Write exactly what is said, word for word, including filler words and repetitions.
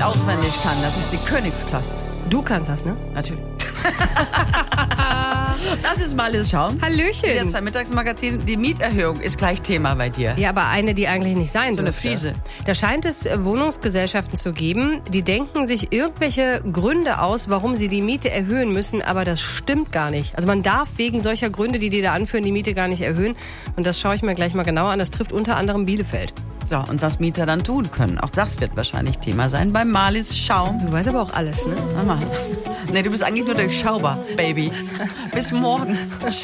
nicht auswendig kann. Das ist die Königsklasse. Du kannst das, ne? Natürlich. Das ist mal alles schauen. Hallöchen. Wieder zwei Mittagsmagazin. Die Mieterhöhung ist gleich Thema bei dir. Ja, aber eine, die eigentlich nicht sein So eine dürfte. fiese. Da scheint es Wohnungsgesellschaften zu geben, die denken sich irgendwelche Gründe aus, warum sie die Miete erhöhen müssen, aber das stimmt gar nicht. Also man darf wegen solcher Gründe, die die da anführen, die Miete gar nicht erhöhen. Und das schaue ich mir gleich mal genauer an. Das trifft unter anderem Bielefeld. So, und was Mieter dann tun können. Auch das wird wahrscheinlich Thema sein beim Marlies Schauen. Du weißt aber auch alles, ne? Mama. Nee, du bist eigentlich nur durchschaubar, Baby. Bis morgen.